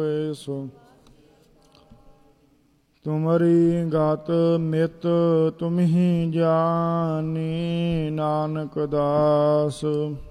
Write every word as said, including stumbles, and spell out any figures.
ਸੋ ਤੁਮਰੀ ਗਤ ਨਿਤ ਤੁਮਹੀ ਜਾਨੀ ਨਾਨਕ ਦਾਸ।